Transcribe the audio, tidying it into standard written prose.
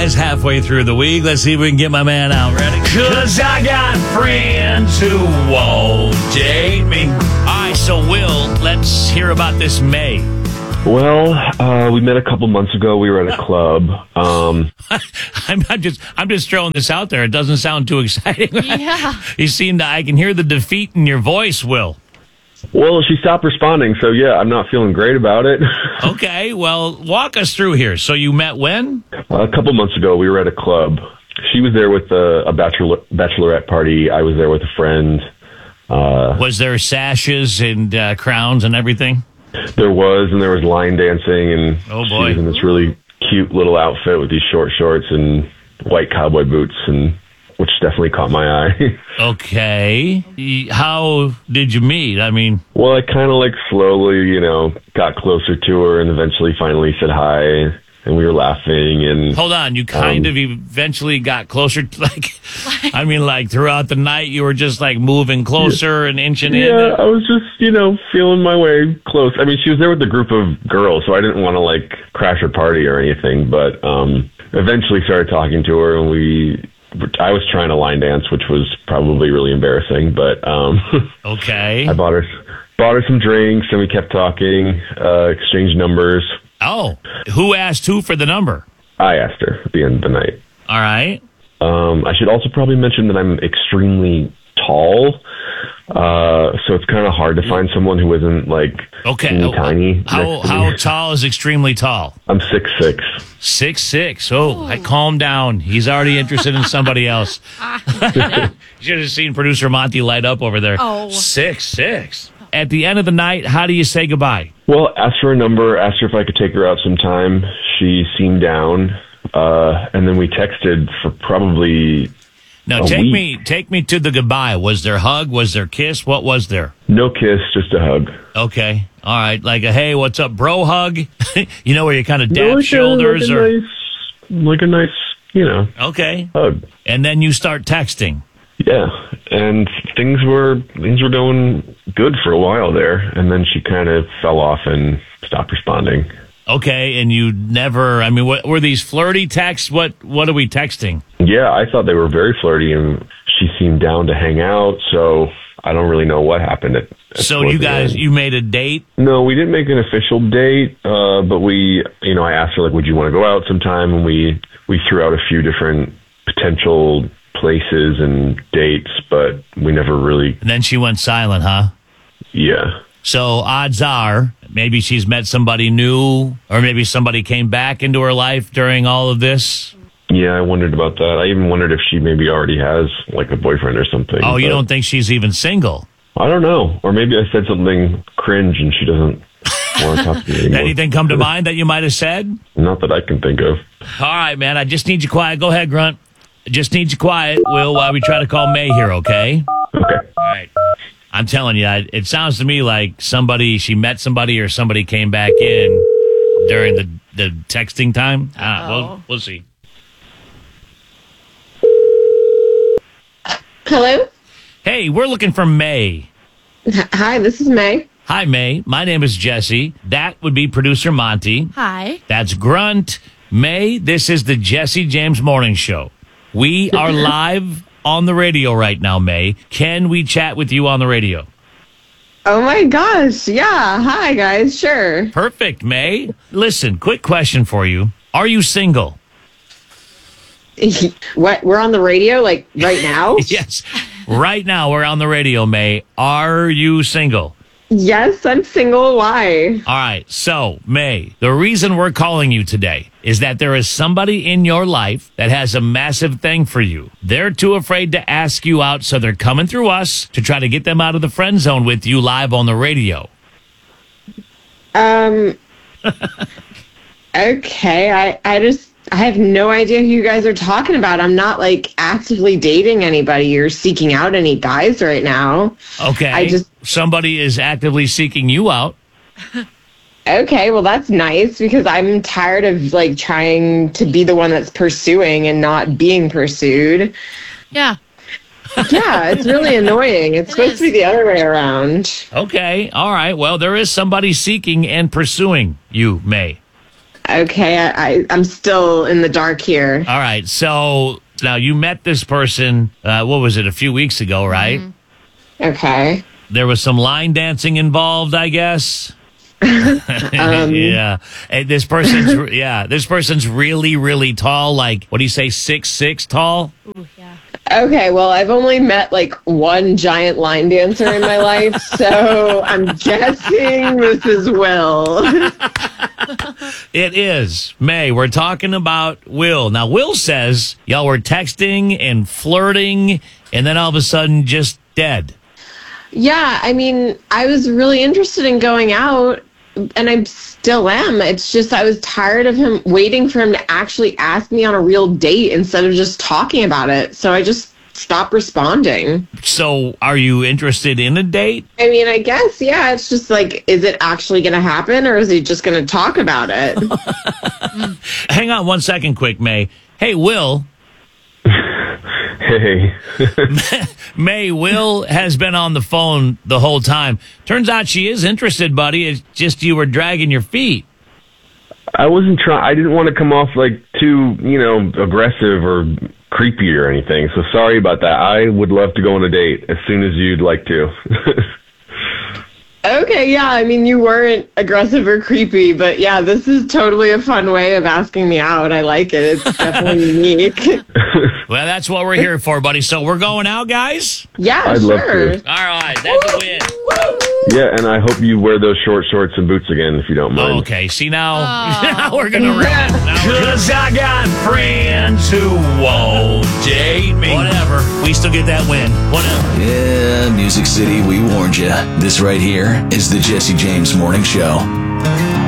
guys, halfway through the week. Let's see if we can get my man out. Ready? Cause I got friends who won't date me. All right, so Will, let's hear about this May. Well, we met a couple months ago. We were at a club. I'm just throwing this out there. It doesn't sound too exciting. Yeah. I can hear the defeat in your voice, Will. Well, she stopped responding, so yeah, I'm not feeling great about it. Okay, well, walk us through here. So you met when? A couple months ago, we were at a club. She was there with a bachelorette party. I was there with a friend. Was there sashes and crowns and everything? There was line dancing, and Oh, boy. she was in this really cute little outfit with these short shorts and white cowboy boots, and which definitely caught my eye. Okay. How did you meet? I mean, Well, I kind of slowly, got closer to her and eventually finally said hi, and we were laughing, and hold on. You kind of eventually got closer. Throughout the night, you were just moving closer and inching in. yeah, I was just, feeling my way close. I mean, she was there with a group of girls, so I didn't want to crash her party or anything, but eventually started talking to her, and I was trying to line dance, which was probably really embarrassing, but Okay. I bought her some drinks, and we kept talking, exchanged numbers. Oh, who asked who for the number? I asked her at the end of the night. All right. I should also probably mention that I'm extremely tall, so it's kind of hard to find someone who isn't Okay. teeny tiny. How tall is extremely tall? I'm 6'6". 6'6". Oh, I calmed down. He's already interested in somebody else. You should have seen producer Monty light up over there. Oh. 6'6". At the end of the night, how do you say goodbye? Well, asked for a number, asked her if I could take her out sometime. She seemed down, and then we texted for probably Now, a take week. me to the goodbye. Was there hug? Was there kiss? What was there? No kiss, just a hug. Okay. All right. Like a, hey, what's up, bro hug? Where you kind of dap No, shoulders like a nice, Okay. hug. And then you start texting. Yeah, and things were going good for a while there, and then she kind of fell off and stopped responding. Okay. And you never, what were these flirty texts? What are we texting? Yeah, I thought they were very flirty, and she seemed down to hang out, so I don't really know what happened. So you guys, you made a date? No, we didn't make an official date, but we, I asked her, would you want to go out sometime? And we threw out a few different potential places and dates, but we never really. And then she went silent, huh? Yeah. So odds are maybe she's met somebody new, or maybe somebody came back into her life during all of this. Yeah, I wondered about that. I even wondered if she maybe already has a boyfriend or something. Oh, you don't think she's even single? I don't know. Or maybe I said something cringe and she doesn't want to talk to me anymore. Anything come to mind that you might have said? Not that I can think of. All right, man. I just need you quiet. Go ahead, Grunt. I just need you quiet, Will, while we try to call May here, okay? Okay. All right. I'm telling you, it sounds to me like she met somebody or somebody came back in during the texting time. We'll see. Hello? Hey, we're looking for May. Hi, this is May. Hi, May. My name is Jesse. That would be producer Monty. Hi. That's Grunt. May, this is the Jesse James Morning Show. We are live on the radio right now, May. Can we chat with you on the radio? Oh my gosh. Yeah. Hi, guys. Sure. Perfect, May. Listen, quick question for you. Are you single? What? We're on the radio right now? Yes. Right now, we're on the radio, May. Are you single? Yes, I'm single. Why? All right. So, May, the reason we're calling you today is that there is somebody in your life that has a massive thing for you. They're too afraid to ask you out, so they're coming through us to try to get them out of the friend zone with you live on the radio. Okay. I have no idea who you guys are talking about. I'm not actively dating anybody or seeking out any guys right now. Okay. Somebody is actively seeking you out. Okay, well that's nice because I'm tired of trying to be the one that's pursuing and not being pursued. Yeah. Yeah, it's really annoying. It's supposed to be the other way around. Okay. All right. Well, there is somebody seeking and pursuing you, May. Okay, I'm still in the dark here. All right. So now you met this person, what was it, a few weeks ago, right? Okay. There was some line dancing involved, I guess. Yeah. And this person's really, really tall. Like, what do you say, 6'6" tall? Ooh, yeah. Okay, well, I've only met like one giant line dancer in my life, so I'm guessing this is Will. It is. May, we're talking about Will. Now, Will says y'all were texting and flirting, and then all of a sudden just dead. Yeah, I mean, I was really interested in going out, and I still am. It's just I was tired of him waiting for him to actually ask me on a real date instead of just talking about it. So I just stopped responding. So are you interested in a date? I mean, I guess, yeah. It's just like, is it actually going to happen, or is he just going to talk about it? Hang on one second quick, May. Hey, Will. Hey. May, Will has been on the phone the whole time. Turns out she is interested, buddy. It's just you were dragging your feet. I wasn't trying. I didn't want to come off like too, aggressive or creepy or anything. So sorry about that. I would love to go on a date as soon as you'd like to. Okay, yeah, I mean, you weren't aggressive or creepy, but yeah, this is totally a fun way of asking me out. I like it. It's definitely unique. Well, that's what we're here for, buddy. So we're going out, guys? Yeah, I'd sure. love to. All right, that's a win. Yeah, and I hope you wear those short shorts and boots again if you don't mind. Oh, okay, see now, now we're going to run. Because I got friends who won't date me. Whatever, we still get that win. Whatever. Yeah, Music City, we warned you. This right here is the Jesse James Morning Show.